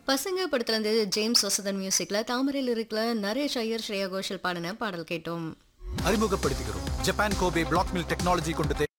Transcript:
பசங்க படத்துல இருந்து ஜேம்ஸ் வசதன் மியூசிக்ல தாமரையில் இருக்கிற நரேஷ் ஐயர் ஸ்ரேயா கோஷல் பாடின பாடல் கேட்டோம். அறிமுகப்படுத்துகிறோம் Japan Kobe black mill technology கொண்டு